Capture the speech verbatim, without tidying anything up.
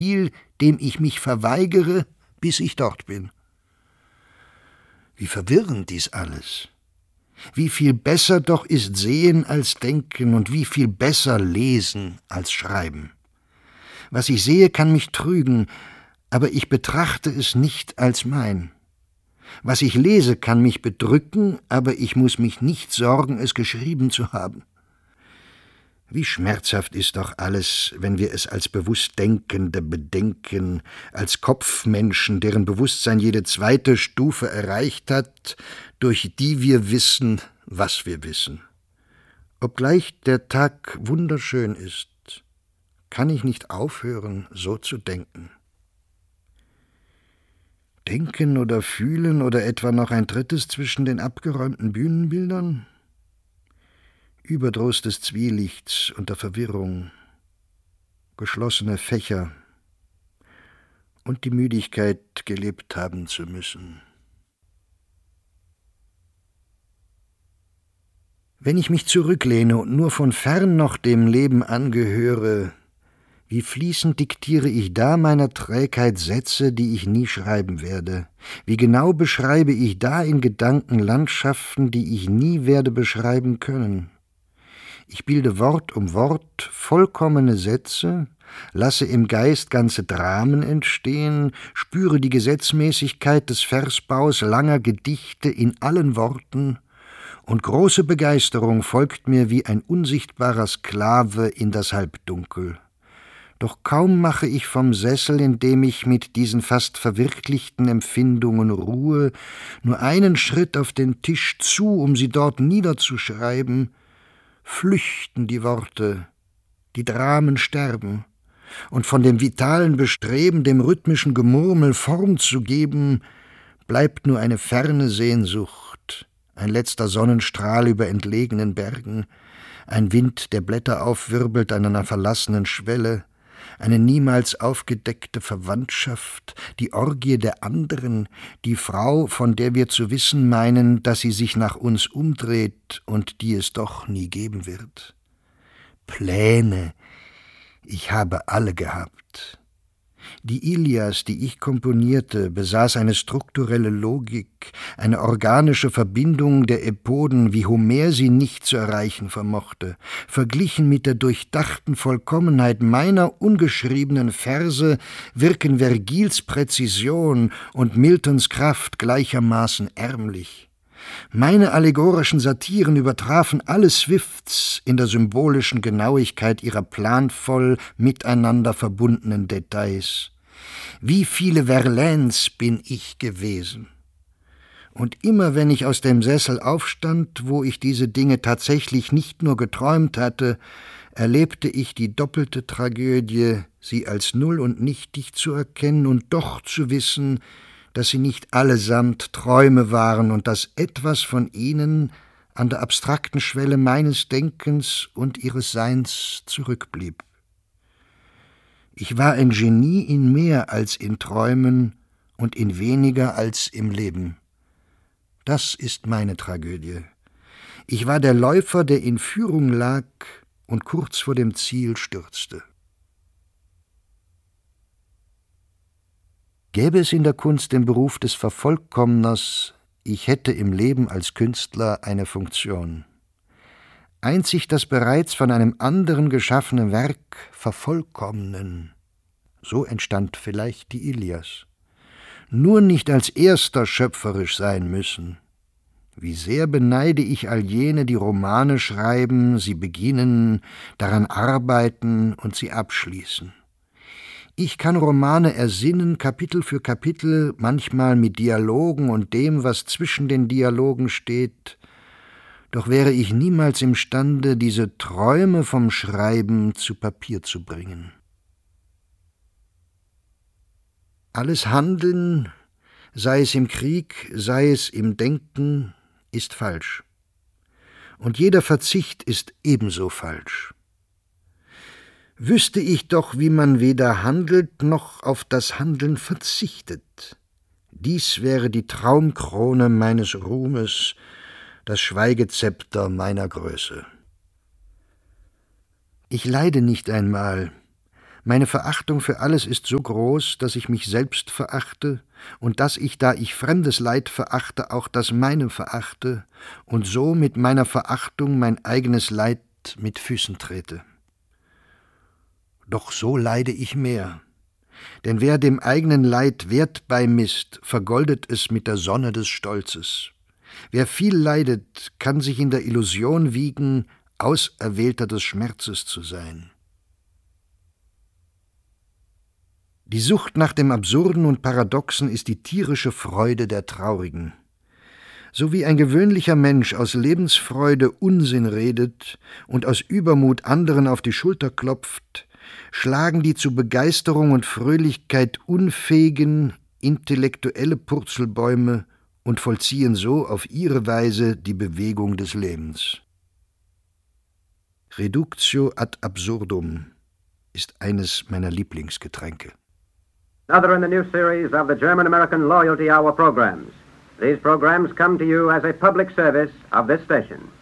Ziel, dem ich mich verweigere, bis ich dort bin. Wie verwirrend dies alles! Wie viel besser doch ist Sehen als Denken und wie viel besser Lesen als Schreiben. Was ich sehe, kann mich trügen, aber ich betrachte es nicht als mein. Was ich lese, kann mich bedrücken, aber ich muss mich nicht sorgen, es geschrieben zu haben. Wie schmerzhaft ist doch alles, wenn wir es als bewusst Denkende bedenken, als Kopfmenschen, deren Bewusstsein jede zweite Stufe erreicht hat, durch die wir wissen, was wir wissen. Obgleich der Tag wunderschön ist, kann ich nicht aufhören, so zu denken. Denken oder fühlen oder etwa noch ein drittes zwischen den abgeräumten Bühnenbildern? Überdruss des Zwielichts und der Verwirrung, geschlossene Fächer und die Müdigkeit, gelebt haben zu müssen. Wenn ich mich zurücklehne und nur von fern noch dem Leben angehöre, wie fließend diktiere ich da meiner Trägheit Sätze, die ich nie schreiben werde? Wie genau beschreibe ich da in Gedanken Landschaften, die ich nie werde beschreiben können? Ich bilde Wort um Wort vollkommene Sätze, lasse im Geist ganze Dramen entstehen, spüre die Gesetzmäßigkeit des Versbaus langer Gedichte in allen Worten, und große Begeisterung folgt mir wie ein unsichtbarer Sklave in das Halbdunkel. Doch kaum mache ich vom Sessel, in dem ich mit diesen fast verwirklichten Empfindungen ruhe, nur einen Schritt auf den Tisch zu, um sie dort niederzuschreiben, flüchten die Worte, die Dramen sterben, und von dem vitalen Bestreben, dem rhythmischen Gemurmel Form zu geben, bleibt nur eine ferne Sehnsucht, ein letzter Sonnenstrahl über entlegenen Bergen, ein Wind, der Blätter aufwirbelt an einer verlassenen Schwelle, eine niemals aufgedeckte Verwandtschaft, die Orgie der anderen, die Frau, von der wir zu wissen meinen, dass sie sich nach uns umdreht und die es doch nie geben wird. Pläne, ich habe alle gehabt. Die Ilias, die ich komponierte, besaß eine strukturelle Logik, eine organische Verbindung der Epoden, wie Homer sie nicht zu erreichen vermochte. Verglichen mit der durchdachten Vollkommenheit meiner ungeschriebenen Verse wirken Vergils Präzision und Miltons Kraft gleichermaßen ärmlich. Meine allegorischen Satiren übertrafen alle Swifts in der symbolischen Genauigkeit ihrer planvoll miteinander verbundenen Details. Wie viele Verlaines bin ich gewesen! Und immer wenn ich aus dem Sessel aufstand, wo ich diese Dinge tatsächlich nicht nur geträumt hatte, erlebte ich die doppelte Tragödie, sie als null und nichtig zu erkennen und doch zu wissen, dass sie nicht allesamt Träume waren und dass etwas von ihnen an der abstrakten Schwelle meines Denkens und ihres Seins zurückblieb. Ich war ein Genie in mehr als in Träumen und in weniger als im Leben. Das ist meine Tragödie. Ich war der Läufer, der in Führung lag und kurz vor dem Ziel stürzte. Gäbe es in der Kunst den Beruf des Vervollkommners, ich hätte im Leben als Künstler eine Funktion. Einzig das bereits von einem anderen geschaffene Werk vervollkommnen. So entstand vielleicht die Ilias. Nur nicht als erster schöpferisch sein müssen. Wie sehr beneide ich all jene, die Romane schreiben, sie beginnen, daran arbeiten und sie abschließen. Ich kann Romane ersinnen, Kapitel für Kapitel, manchmal mit Dialogen und dem, was zwischen den Dialogen steht, doch wäre ich niemals imstande, diese Träume vom Schreiben zu Papier zu bringen. Alles Handeln, sei es im Krieg, sei es im Denken, ist falsch. Und jeder Verzicht ist ebenso falsch. Wüsste ich doch, wie man weder handelt noch auf das Handeln verzichtet. Dies wäre die Traumkrone meines Ruhmes, das Schweigezepter meiner Größe. Ich leide nicht einmal, Meine Verachtung für alles ist so groß, dass ich mich selbst verachte und dass ich, da ich fremdes Leid verachte, auch das meine verachte und so mit meiner Verachtung mein eigenes Leid mit Füßen trete. Doch so leide ich mehr, denn wer dem eigenen Leid Wert beimisst, vergoldet es mit der Sonne des Stolzes. Wer viel leidet, kann sich in der Illusion wiegen, Auserwählter des Schmerzes zu sein. Die Sucht nach dem Absurden und Paradoxen ist die tierische Freude der Traurigen. So wie ein gewöhnlicher Mensch aus Lebensfreude Unsinn redet und aus Übermut anderen auf die Schulter klopft, schlagen die zu Begeisterung und Fröhlichkeit unfähigen, intellektuelle Purzelbäume und vollziehen so auf ihre Weise die Bewegung des Lebens. Reductio ad absurdum ist eines meiner Lieblingsgetränke. Another in the new series of the German-American Loyalty Hour programs. These programs come to you as a public service of this station.